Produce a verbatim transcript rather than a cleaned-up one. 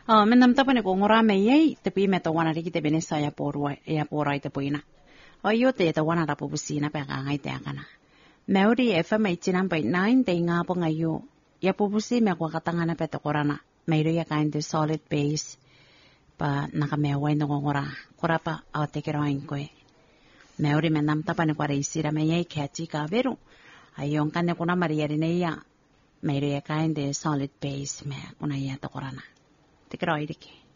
Oh, men nam tapane ko ngora me ye te pi me to wana riki te benesa ya porwa ya pora te puina. O yo te te wana rapu busina pe ka ngai te akana. Meuri F M eighty nine point nine te nga po ngayo. Ya pupusi me kwa katangana pe te korana. Meiro ya kain te solid base. Pa nakamewa ino ngora. Kora pa au te kero ain koe. Meuri me nam tapane kwa reisira me ye kati ka veru. Ayon kane kuna mariari ne ya. Meiro ya kain te solid base me kuna ya te korana. Te kero airiki.